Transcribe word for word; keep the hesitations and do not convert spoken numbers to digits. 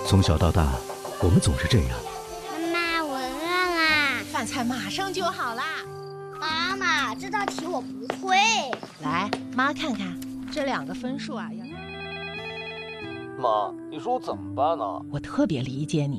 从小到大，我们总是这样。 妈妈，我饿啦， 饭菜马上就好啦。 妈妈，这道题我不会。 来，妈看看这两个分数啊，要…… 妈，你说我怎么办呢？ 我特别理解你。